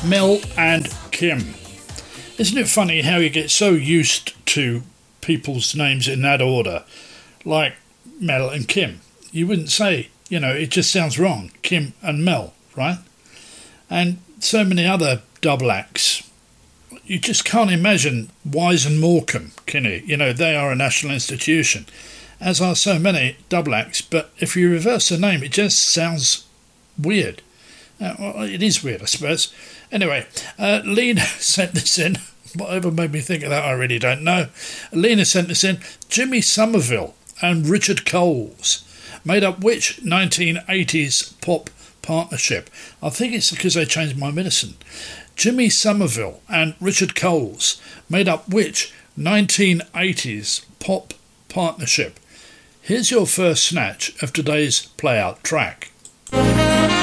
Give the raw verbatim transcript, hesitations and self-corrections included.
Mel and Kim. Isn't it funny how you get so used to people's names in that order? Like Mel and Kim. You wouldn't say, you know, it just sounds wrong. Kim and Mel, right? And so many other double acts. You just can't imagine Wise and Morecambe, can you? You know, they are a national institution, as are so many double acts. But if you reverse the name, it just sounds weird. Uh, well, it is weird, I suppose. Anyway, uh, Lena sent this in. Whatever made me think of that, I really don't know. Lena sent this in. Jimmy Somerville and Richard Coles made up which nineteen eighties pop partnership? I think it's because they changed my medicine. Jimmy Somerville and Richard Coles made up which nineteen eighties pop partnership? Here's your first snatch of today's play-out track.